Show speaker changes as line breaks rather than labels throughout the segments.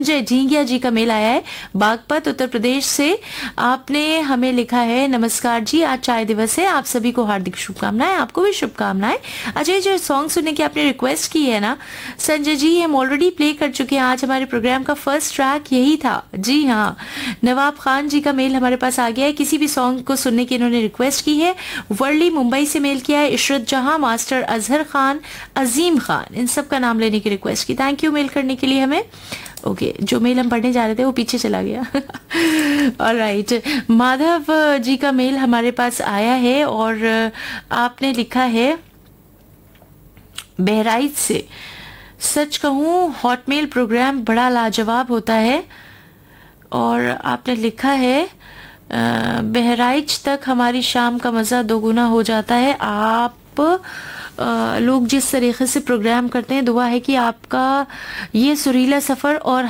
जय ढींगिया जी का मेल आया है बागपत उत्तर प्रदेश से। आपने हमें लिखा है, नमस्कार जी, आज चाय दिवस है, आप सभी को हार्दिक शुभकामनाएं। आपको भी शुभकामनाएं। अजय, जो सॉन्ग सुनने की आपने रिक्वेस्ट की है ना संजय जी, हम ऑलरेडी प्ले कर चुके हैं। आज हमारे प्रोग्राम का फर्स्ट ट्रैक यही था। जी हाँ, नवाब खान जी का मेल हमारे पास आ गया है। किसी भी सॉन्ग को सुनने की इन्होंने रिक्वेस्ट की है। वर्ली मुंबई से मेल किया है। इशरत जहां, मास्टर अजहर खान, अजीम खान, इन सब का नाम लेने की रिक्वेस्ट की। थैंक यू मेल करने के लिए हमें। ओके, जो मेल हम पढ़ने जा रहे थे वो पीछे चला गया। ऑलराइट, माधव जी का मेल हमारे पास आया है और आपने लिखा है बहराइच से। सच कहूँ हॉटमेल प्रोग्राम बड़ा लाजवाब होता है। और आपने लिखा है बहराइच तक हमारी शाम का मज़ा दोगुना हो जाता है। आप लोग जिस तरीके से प्रोग्राम करते हैं, दुआ है कि आपका ये सुरीला सफ़र और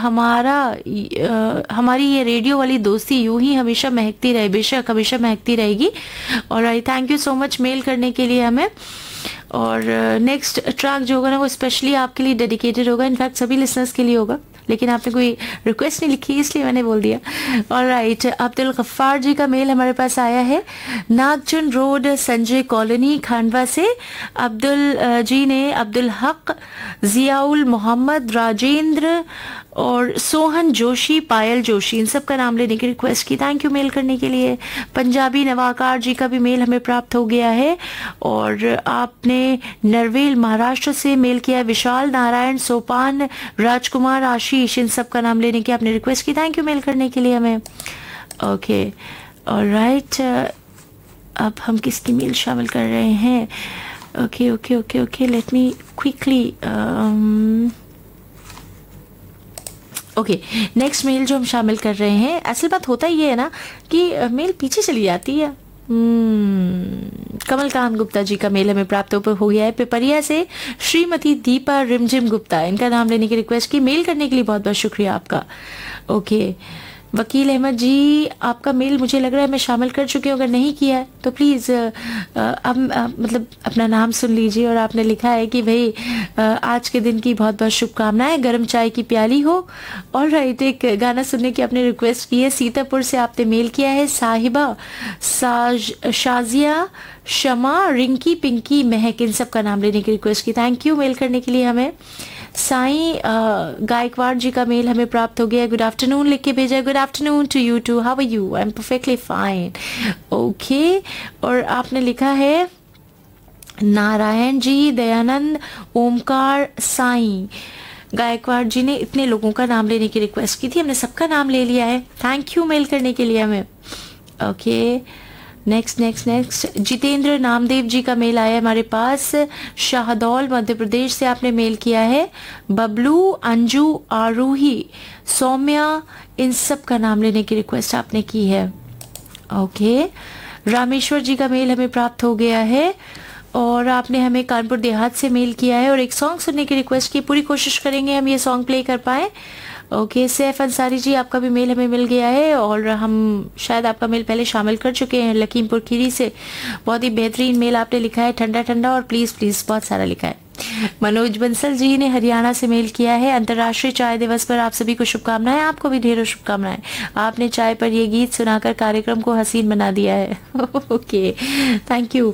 हमारी ये रेडियो वाली दोस्ती यूं ही हमेशा महकती रहे, बेशक हमेशा महकती रहेगी। और आई thank you so much mail करने के लिए हमें। और नेक्स्ट ट्रैक जो होगा ना वो स्पेशली आपके लिए डेडिकेटेड होगा, इनफैक्ट सभी लिसनर्स के लिए होगा, लेकिन आपने कोई रिक्वेस्ट नहीं लिखी इसलिए मैंने बोल दिया। ऑलराइट, अब्दुल गफ्फार जी का मेल हमारे पास आया है नागचुन रोड, संजय कॉलोनी, खांडवा से। अब्दुल जी ने अब्दुल हक, जियाउल मोहम्मद, राजेंद्र और सोहन जोशी, पायल जोशी, इन सब का नाम लेने की रिक्वेस्ट की। थैंक यू मेल करने के लिए। पंजाबी नवाकार जी का भी मेल हमें प्राप्त हो गया है। और आपने नरवेल महाराष्ट्र से मेल किया। विशाल, नारायण, सोपान, राजकुमार, आशीष, इन सब का नाम लेने की आपने रिक्वेस्ट की। थैंक यू मेल करने के लिए हमें। ओके, ऑलराइट, अब हम किसकी मेल शामिल कर रहे हैं? Okay okay okay okay, let me quickly okay, next mail जो हम शामिल कर रहे हैं, असल बात होता ये है ना कि मेल पीछे चली जाती है। कमलकांत गुप्ता जी का मेल हमें प्राप्त हो गया है पिपरिया से। श्रीमती दीपा रिमझिम गुप्ता, इनका नाम लेने की रिक्वेस्ट की। मेल करने के लिए बहुत बहुत शुक्रिया आपका। ओके, वकील अहमद जी, आपका मेल मुझे लग रहा है मैं शामिल कर चुकी हूँ। अगर नहीं किया है तो प्लीज़ अब मतलब अपना नाम सुन लीजिए। और आपने लिखा है कि भाई आज के दिन की बहुत बहुत शुभकामनाएं, गर्म चाय की प्याली हो। और राइट, एक गाना सुनने की आपने रिक्वेस्ट की है। सीतापुर से आपने मेल किया है। साहिबा, शाजिया, शमा, रिंकी, पिंकी, महक, इन सब का नाम लेने की रिक्वेस्ट की। थैंक यू मेल करने के लिए हमें। साईं गायकवाड़ जी का मेल हमें प्राप्त हो गया। गुड आफ्टरनून लिख के भेजा है। Good afternoon to you to, how are you? I am perfectly fine. Okay, और आपने लिखा है नारायण जी, दयानंद, ओमकार, साईं गायकवाड़ जी ने इतने लोगों का नाम लेने की रिक्वेस्ट की थी। हमने सबका नाम ले लिया है। थैंक यू मेल करने के लिए हमें। ओके, नेक्स्ट जितेंद्र नामदेव जी का मेल आया है हमारे पास। शाहदौल मध्य प्रदेश से आपने मेल किया है। बबलू, अंजू, आरूही, सौम्या, इन सब का नाम लेने की रिक्वेस्ट आपने की है। ओके, रामेश्वर जी का मेल हमें प्राप्त हो गया है। और आपने हमें कानपुर देहात से मेल किया है और एक सॉन्ग सुनने की रिक्वेस्ट की। पूरी कोशिश करेंगे हम ये सॉन्ग प्ले कर पाए। ओके, सैफ अंसारी जी, आपका भी मेल हमें मिल गया है और हम शायद आपका मेल पहले शामिल कर चुके हैं। लखीमपुर खीरी से बहुत ही बेहतरीन मेल आपने लिखा है, ठंडा ठंडा और प्लीज़ प्लीज़ बहुत सारा लिखा है। मनोज बंसल जी ने हरियाणा से मेल किया है। अंतर्राष्ट्रीय चाय दिवस पर आप सभी को शुभकामनाएं। आपको भी ढेरों शुभकामनाएं। आपने चाय पर ये गीत सुनाकर कार्यक्रम को हसीन बना दिया है। Okay, thank you.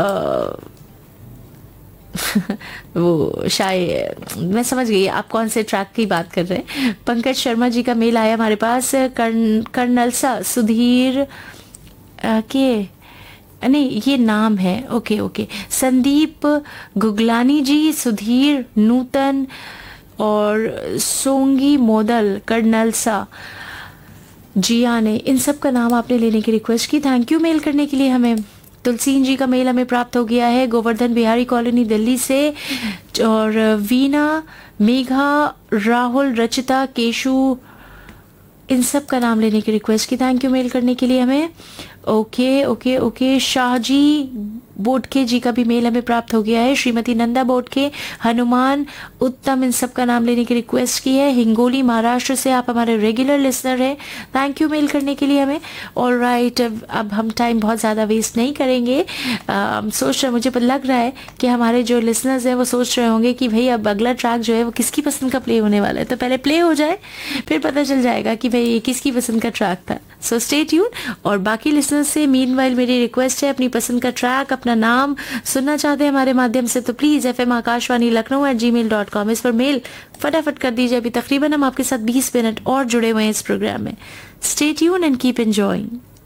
वो शायद मैं समझ गई आप कौन से ट्रैक की बात कर रहे हैं। पंकज शर्मा जी का मेल आया हमारे पास। कर्नलसा सुधीर के नहीं, ये नाम है। ओके ओके, संदीप गुगलानी जी, सुधीर, नूतन और सोंगी मोदल, कर्नलसा, जिया ने, इन सब का नाम आपने लेने की रिक्वेस्ट की। थैंक यू मेल करने के लिए हमें। तुलसीन जी का मेल हमें प्राप्त हो गया है गोवर्धन बिहारी कॉलोनी, दिल्ली से। और वीना, मेघा, राहुल, रचिता, केशु, इन सब का नाम लेने की रिक्वेस्ट की। थैंक यू मेल करने के लिए हमें। ओके ओके ओके, शाहजी बोडके जी का भी मेल हमें प्राप्त हो गया है। श्रीमती नंदा बोडके, हनुमान उत्तम, इन सब का नाम लेने की रिक्वेस्ट की है। हिंगोली महाराष्ट्र से आप हमारे रेगुलर लिसनर हैं, थैंक यू मेल करने के लिए हमें। ऑल राइट, अब हम टाइम बहुत ज़्यादा वेस्ट नहीं करेंगे। सोच रहे, मुझे लग रहा है कि हमारे जो लिसनर्स हैं वो सोच रहे होंगे कि भाई अब अगला ट्रैक जो है वो किसकी पसंद का प्ले होने वाला है, तो पहले प्ले हो जाए फिर पता चल जाएगा कि भाई ये किसकी पसंद का ट्रैक था। So stay tune. और बाकी लिसनर्स से मीनवाइल मेरी रिक्वेस्ट है, अपनी पसंद का ट्रैक, अपना नाम सुनना चाहते हैं हमारे माध्यम से तो please FM Akashvani Lucknow @gmail.com इस पर मेल फटाफट कर दीजिए। अभी तकरीबन हम आपके साथ 20 मिनट और जुड़े हुए हैं इस प्रोग्राम में। Stay tune and keep enjoying.